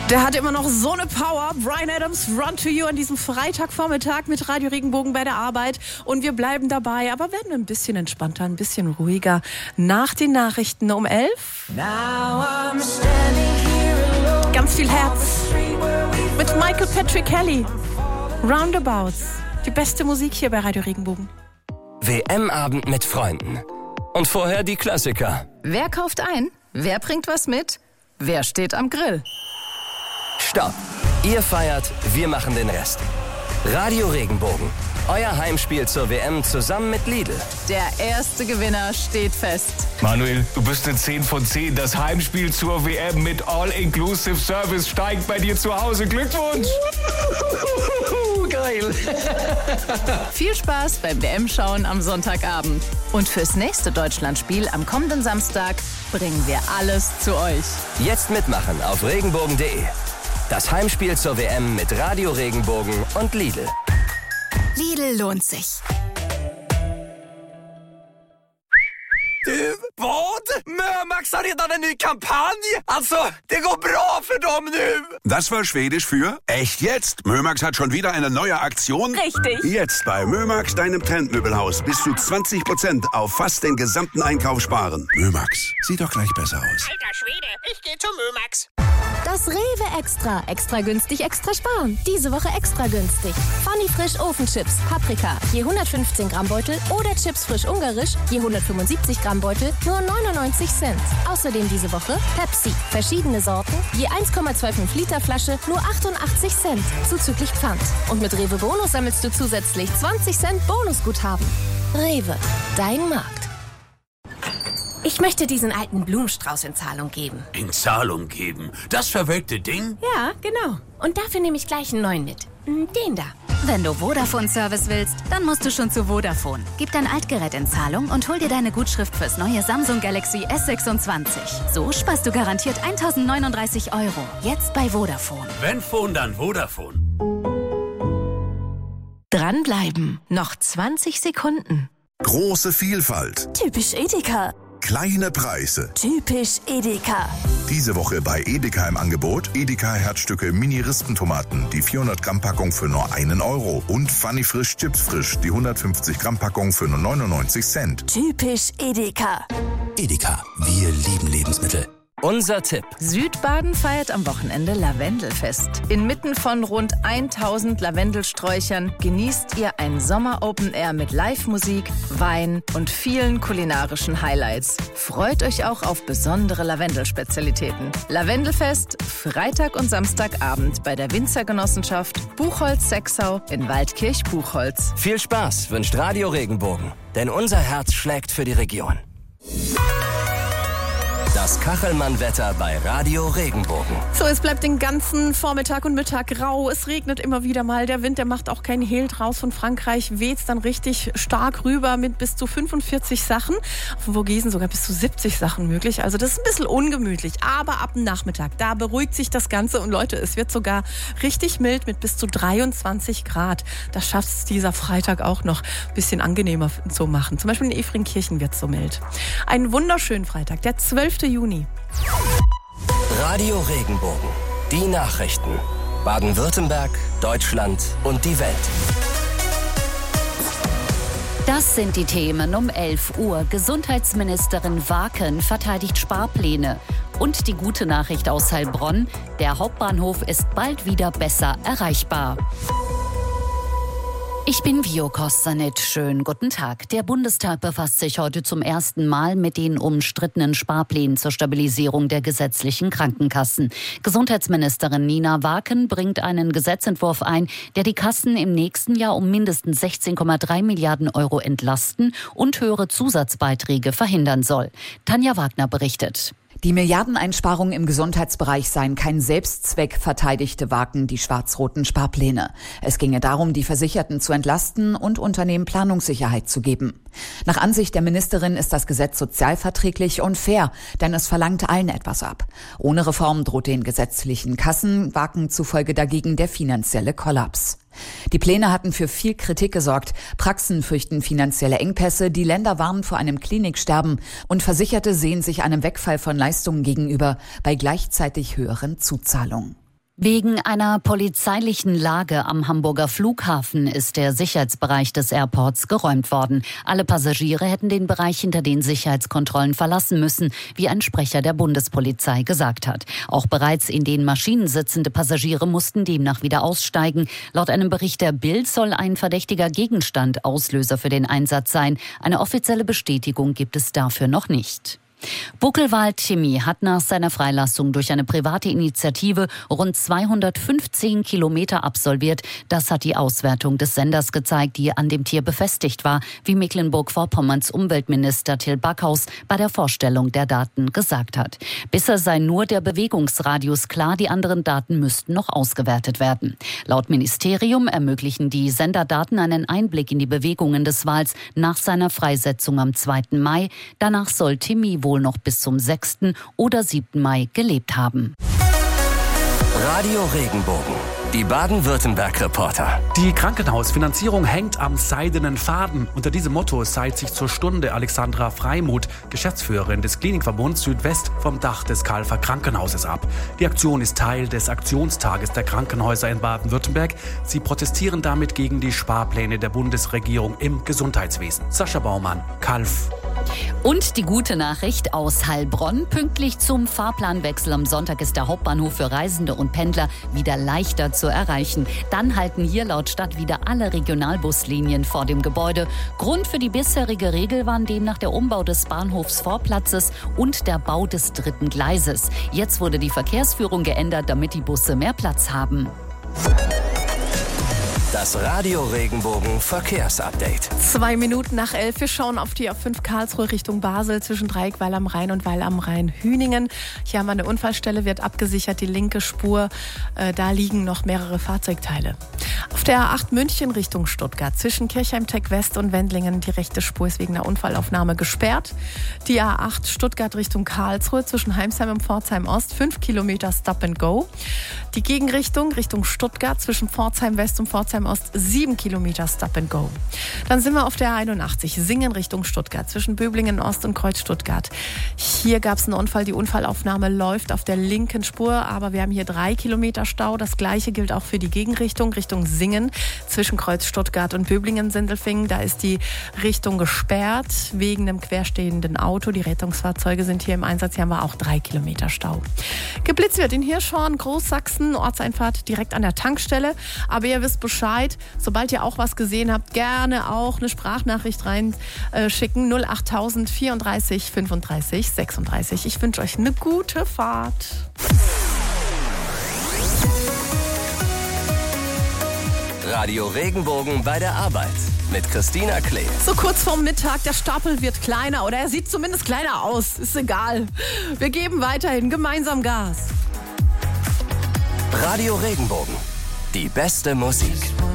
Der hat immer noch so eine Power. Bryan Adams, Run to You an diesem Freitagvormittag mit Radio Regenbogen bei der Arbeit. Und wir bleiben dabei, aber werden ein bisschen entspannter, ein bisschen ruhiger. Nach den Nachrichten um 11. Ganz viel Herz. Mit Michael Patrick Kelly. Roundabouts. Die beste Musik hier bei Radio Regenbogen. WM-Abend mit Freunden. Und vorher die Klassiker. Wer kauft ein? Wer bringt was mit? Wer steht am Grill? Stopp! Ihr feiert, wir machen den Rest. Radio Regenbogen. Euer Heimspiel zur WM zusammen mit Lidl. Der erste Gewinner steht fest. Manuel, du bist eine 10 von 10. Das Heimspiel zur WM mit All-Inclusive Service steigt bei dir zu Hause. Glückwunsch! Geil! Viel Spaß beim WM-Schauen am Sonntagabend. Und fürs nächste Deutschlandspiel am kommenden Samstag bringen wir alles zu euch. Jetzt mitmachen auf regenbogen.de. Das Heimspiel zur WM mit Radio Regenbogen und Lidl. Lidl lohnt sich. Du, vad? Mömax har redan en ny kampanj. Alltså, det går bra för dem nu. Das war Schwedisch für echt jetzt. Mömax hat schon wieder eine neue Aktion. Richtig. Jetzt bei Mömax, deinem Trendmöbelhaus, bis zu 20% auf fast den gesamten Einkauf sparen. Mömax, sieht doch gleich besser aus. Alter Schwede, ich gehe zu Mömax. Das Rewe Extra. Extra günstig, extra sparen. Diese Woche extra günstig. Funny Frisch Ofenchips, Paprika, je 115 Gramm Beutel oder Chips frisch ungarisch, je 175 Gramm Beutel, nur 99 Cent. Außerdem diese Woche Pepsi, verschiedene Sorten, je 1,25 Liter Flasche, nur 88 Cent, zuzüglich Pfand. Und mit Rewe Bonus sammelst du zusätzlich 20 Cent Bonusguthaben. Rewe, dein Markt. Ich möchte diesen alten Blumenstrauß in Zahlung geben. In Zahlung geben? Das verwelkte Ding? Ja, genau. Und dafür nehme ich gleich einen neuen mit. Den da. Wenn du Vodafone-Service willst, dann musst du schon zu Vodafone. Gib dein Altgerät in Zahlung und hol dir deine Gutschrift fürs neue Samsung Galaxy S26. So sparst du garantiert 1.039 €. Jetzt bei Vodafone. Wenn Phone, dann Vodafone. Dranbleiben. Noch 20 Sekunden. Große Vielfalt. Typisch Edeka. Kleine Preise. Typisch Edeka. Diese Woche bei Edeka im Angebot Edeka Herzstücke Mini-Rispentomaten, die 400 Gramm Packung für nur 1 €. Und Funny Frisch Chips Frisch, die 150 Gramm Packung für nur 99 Cent. Typisch Edeka. Edeka, wir lieben Lebensmittel. Unser Tipp. Südbaden feiert am Wochenende Lavendelfest. Inmitten von rund 1000 Lavendelsträuchern genießt ihr ein Sommer-Open-Air mit Live-Musik, Wein und vielen kulinarischen Highlights. Freut euch auch auf besondere Lavendelspezialitäten. Lavendelfest, Freitag und Samstagabend bei der Winzergenossenschaft Buchholz-Sexau in Waldkirch-Buchholz. Viel Spaß wünscht Radio Regenbogen, denn unser Herz schlägt für die Region. Das Kachelmann-Wetter bei Radio Regenbogen. So, es bleibt den ganzen Vormittag und Mittag grau. Es regnet immer wieder mal. Der Wind, der macht auch keinen Hehl draus. Von Frankreich weht's dann richtig stark rüber mit bis zu 45 Sachen. Auf dem Vogesen sogar bis zu 70 Sachen möglich. Also das ist ein bisschen ungemütlich. Aber ab dem Nachmittag, da beruhigt sich das Ganze. Und Leute, es wird sogar richtig mild mit bis zu 23 Grad. Das schafft es dieser Freitag auch noch ein bisschen angenehmer zu machen. Zum Beispiel in Efringkirchen wird es so mild. Einen wunderschönen Freitag, der 12. Juni. Radio Regenbogen. Die Nachrichten. Baden-Württemberg, Deutschland und die Welt. Das sind die Themen um 11 Uhr. Gesundheitsministerin Waken verteidigt Sparpläne. Und die gute Nachricht aus Heilbronn: Der Hauptbahnhof ist bald wieder besser erreichbar. Ich bin Vio Kostanit. Schönen guten Tag. Der Bundestag befasst sich heute zum ersten Mal mit den umstrittenen Sparplänen zur Stabilisierung der gesetzlichen Krankenkassen. Gesundheitsministerin Nina Waken bringt einen Gesetzentwurf ein, der die Kassen im nächsten Jahr um mindestens 16,3 Milliarden € entlasten und höhere Zusatzbeiträge verhindern soll. Tanja Wagner berichtet. Die Milliardeneinsparungen im Gesundheitsbereich seien kein Selbstzweck, verteidigte Waken die schwarz-roten Sparpläne. Es ginge darum, die Versicherten zu entlasten und Unternehmen Planungssicherheit zu geben. Nach Ansicht der Ministerin ist das Gesetz sozialverträglich und fair, denn es verlangt allen etwas ab. Ohne Reform droht den gesetzlichen Kassen Waken zufolge dagegen der finanzielle Kollaps. Die Pläne hatten für viel Kritik gesorgt. Praxen fürchten finanzielle Engpässe, die Länder warnen vor einem Kliniksterben und Versicherte sehen sich einem Wegfall von Leistungen gegenüber bei gleichzeitig höheren Zuzahlungen. Wegen einer polizeilichen Lage am Hamburger Flughafen ist der Sicherheitsbereich des Airports geräumt worden. Alle Passagiere hätten den Bereich hinter den Sicherheitskontrollen verlassen müssen, wie ein Sprecher der Bundespolizei gesagt hat. Auch bereits in den Maschinen sitzende Passagiere mussten demnach wieder aussteigen. Laut einem Bericht der Bild soll ein verdächtiger Gegenstand Auslöser für den Einsatz sein. Eine offizielle Bestätigung gibt es dafür noch nicht. Buckelwald Timmy hat nach seiner Freilassung durch eine private Initiative rund 215 Kilometer absolviert. Das hat die Auswertung des Senders gezeigt, die an dem Tier befestigt war, wie Mecklenburg-Vorpommerns Umweltminister Till Backhaus bei der Vorstellung der Daten gesagt hat. Bisher sei nur der Bewegungsradius klar, die anderen Daten müssten noch ausgewertet werden. Laut Ministerium ermöglichen die Senderdaten einen Einblick in die Bewegungen des Wals nach seiner Freisetzung am 2. Mai. Danach soll Timmy wohl noch bis zum 6. oder 7. Mai gelebt haben. Radio Regenbogen, die Baden-Württemberg-Reporter. Die Krankenhausfinanzierung hängt am seidenen Faden. Unter diesem Motto seilt sich zur Stunde Alexandra Freimuth, Geschäftsführerin des Klinikverbunds Südwest, vom Dach des Kalfer Krankenhauses ab. Die Aktion ist Teil des Aktionstages der Krankenhäuser in Baden-Württemberg. Sie protestieren damit gegen die Sparpläne der Bundesregierung im Gesundheitswesen. Sascha Baumann, Kalf. Und die gute Nachricht aus Heilbronn. Pünktlich zum Fahrplanwechsel am Sonntag ist der Hauptbahnhof für Reisende und Pendler wieder leichter zu erreichen. Dann halten hier laut Stadt wieder alle Regionalbuslinien vor dem Gebäude. Grund für die bisherige Regel waren demnach der Umbau des Bahnhofsvorplatzes und der Bau des 3. Gleises. Jetzt wurde die Verkehrsführung geändert, damit die Busse mehr Platz haben. Das Radio Regenbogen Verkehrsupdate. 2 Minuten nach 11. Wir schauen auf die A5 Karlsruhe Richtung Basel zwischen Dreieck Weil am Rhein und Weil am Rhein-Hüningen. Hier haben wir eine Unfallstelle, wird abgesichert, die linke Spur. Da liegen noch mehrere Fahrzeugteile. Auf der A8 München Richtung Stuttgart zwischen Kirchheim-Tech West und Wendlingen. Die rechte Spur ist wegen einer Unfallaufnahme gesperrt. Die A8 Stuttgart Richtung Karlsruhe zwischen Heimsheim und Pforzheim Ost 5 Kilometer Stop and Go. Die Gegenrichtung Richtung Stuttgart zwischen Pforzheim West und Pforzheim Ost 7 Kilometer Stop and Go. Dann sind wir auf der 81 Singen Richtung Stuttgart zwischen Böblingen Ost und Kreuz Stuttgart. Hier gab es einen Unfall. Die Unfallaufnahme läuft auf der linken Spur, aber wir haben hier 3 Kilometer Stau. Das gleiche gilt auch für die Gegenrichtung Richtung Singen zwischen Kreuz Stuttgart und Böblingen-Sindelfingen. Da ist die Richtung gesperrt wegen einem querstehenden Auto. Die Rettungsfahrzeuge sind hier im Einsatz. Hier haben wir auch 3 Kilometer Stau. Geblitzt wird in Hirschhorn, Großsachsen, Ortseinfahrt direkt an der Tankstelle. Aber ihr wisst Bescheid, sobald ihr auch was gesehen habt, gerne auch eine Sprachnachricht reinschicken. 08000 34 35 36. Ich wünsche euch eine gute Fahrt. Radio Regenbogen bei der Arbeit mit Christina Klee. So kurz vorm Mittag, der Stapel wird kleiner oder er sieht zumindest kleiner aus. Ist egal. Wir geben weiterhin gemeinsam Gas. Radio Regenbogen, die beste Musik.